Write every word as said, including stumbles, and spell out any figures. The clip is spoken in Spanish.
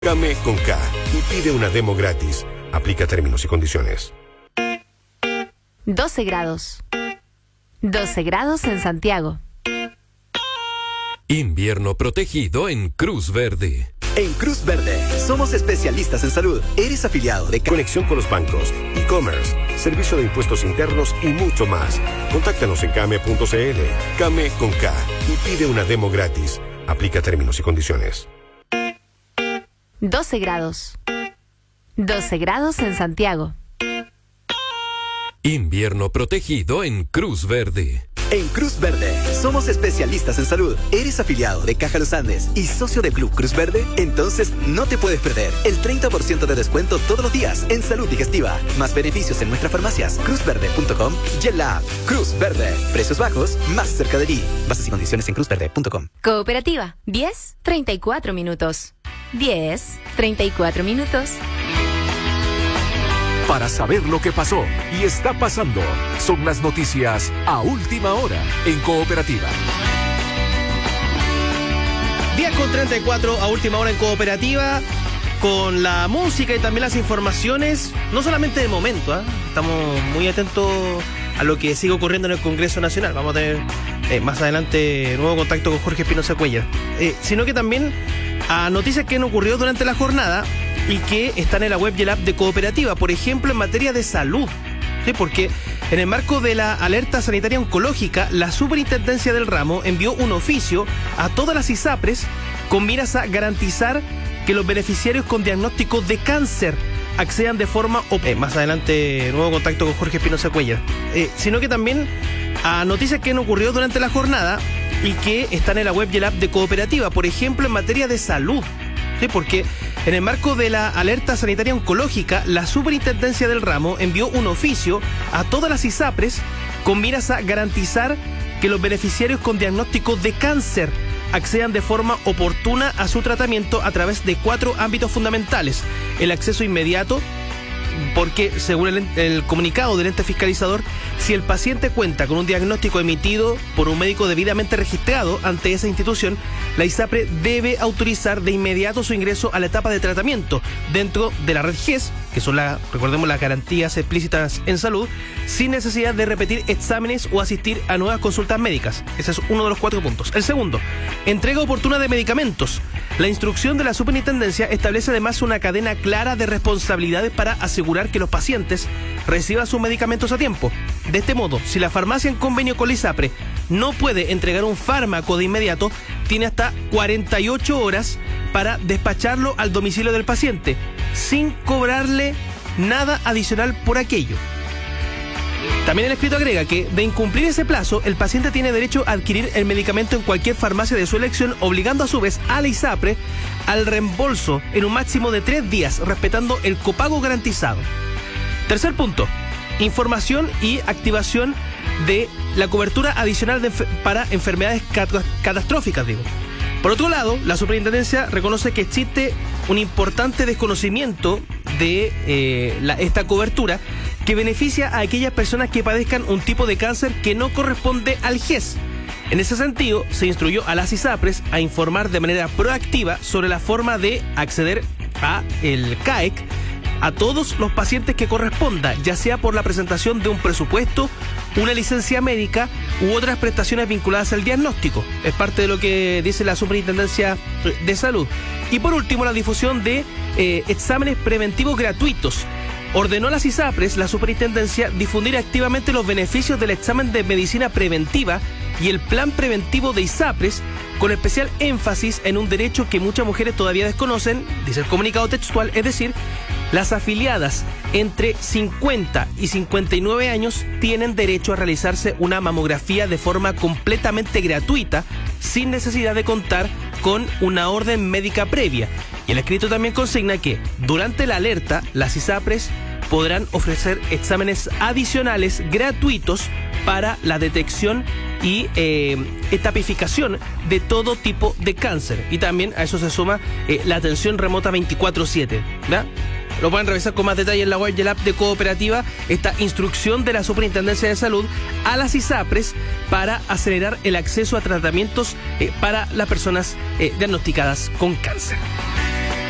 Came con K y pide una demo gratis. Aplica términos y condiciones. doce grados. doce grados en Santiago. Invierno protegido en Cruz Verde. En Cruz Verde somos especialistas en salud. Eres afiliado de conexión con los bancos, e-commerce, servicio de impuestos internos y mucho más. Contáctanos en came punto cl. Came con K y pide una demo gratis. Aplica términos y condiciones. doce grados. doce grados en Santiago. Invierno protegido en Cruz Verde. En Cruz Verde somos especialistas en salud. ¿Eres afiliado de Caja Los Andes y socio del Club Cruz Verde? Entonces no te puedes perder el treinta por ciento de descuento todos los días en salud digestiva. Más beneficios en nuestras farmacias, cruz verde punto com y en la app. Cruz Verde. Precios bajos, más cerca de ti. Bases y condiciones en cruz verde punto com. Cooperativa. diez, treinta y cuatro minutos. diez, treinta y cuatro minutos. Para saber lo que pasó y está pasando, son las noticias a última hora en Cooperativa. diez con treinta y cuatro a última hora en Cooperativa, con la música y también las informaciones, no solamente del momento, ¿eh? Estamos muy atentos a lo que sigue ocurriendo en el Congreso Nacional. Vamos a tener eh, más adelante nuevo contacto con Jorge Espinosa Cuellar, eh, sino que también a noticias que han ocurrido durante la jornada y que están en la web y el app de Cooperativa, por ejemplo en materia de salud, ¿sí? Porque en el marco de la alerta sanitaria oncológica, la Superintendencia del ramo envió un oficio a todas las ISAPRES con miras a garantizar que los beneficiarios con diagnóstico de cáncer accedan de forma op- eh, más adelante nuevo contacto con Jorge Espinosa Cuellar, eh, sino que también a noticias que han ocurrido durante la jornada y que están en la web y el app de Cooperativa, por ejemplo en materia de salud, ¿sí? Porque en el marco de la alerta sanitaria oncológica, la Superintendencia del ramo envió un oficio a todas las ISAPRES con miras a garantizar que los beneficiarios con diagnóstico de cáncer accedan de forma oportuna a su tratamiento a través de cuatro ámbitos fundamentales: el acceso inmediato, porque según el, el comunicado del ente fiscalizador, si el paciente cuenta con un diagnóstico emitido por un médico debidamente registrado ante esa institución, la ISAPRE debe autorizar de inmediato su ingreso a la etapa de tratamiento dentro de la red G E S, que son, la, recordemos, las garantías explícitas en salud, sin necesidad de repetir exámenes o asistir a nuevas consultas médicas. Ese es uno de los cuatro puntos. El segundo, entrega oportuna de medicamentos. La instrucción de la superintendencia establece además una cadena clara de responsabilidades para asegurar que los pacientes reciban sus medicamentos a tiempo. De este modo, si la farmacia en convenio con la ISAPRE no puede entregar un fármaco de inmediato, tiene hasta cuarenta y ocho horas para despacharlo al domicilio del paciente, sin cobrarle nada adicional por aquello. También el escrito agrega que, de incumplir ese plazo, el paciente tiene derecho a adquirir el medicamento en cualquier farmacia de su elección, obligando a su vez a la ISAPRE al reembolso en un máximo de tres días, respetando el copago garantizado. Tercer punto, información y activación de la cobertura adicional de, para enfermedades cat- catastróficas, digo. Por otro lado, la superintendencia reconoce que existe un importante desconocimiento de eh, la, esta cobertura que beneficia a aquellas personas que padezcan un tipo de cáncer que no corresponde al G E S. En ese sentido, se instruyó a las ISAPRES a informar de manera proactiva sobre la forma de acceder a el C A E C a todos los pacientes que corresponda, ya sea por la presentación de un presupuesto, una licencia médica u otras prestaciones vinculadas al diagnóstico. Es parte de lo que dice la Superintendencia de Salud. Y por último, la difusión de eh, exámenes preventivos gratuitos. Ordenó a las ISAPRES, la superintendencia, difundir activamente los beneficios del examen de medicina preventiva y el plan preventivo de ISAPRES, con especial énfasis en un derecho que muchas mujeres todavía desconocen, dice el comunicado textual, es decir, las afiliadas entre cincuenta y cincuenta y nueve años tienen derecho a realizarse una mamografía de forma completamente gratuita, sin necesidad de contar con una orden médica previa. Y el escrito también consigna que, durante la alerta, las ISAPRES podrán ofrecer exámenes adicionales gratuitos para la detección y eh, etapificación de todo tipo de cáncer. Y también a eso se suma eh, la atención remota veinticuatro siete, ¿verdad? Lo pueden revisar con más detalle en la web y el app de Cooperativa, esta instrucción de la Superintendencia de Salud a las ISAPRES para acelerar el acceso a tratamientos eh, para las personas eh, diagnosticadas con cáncer.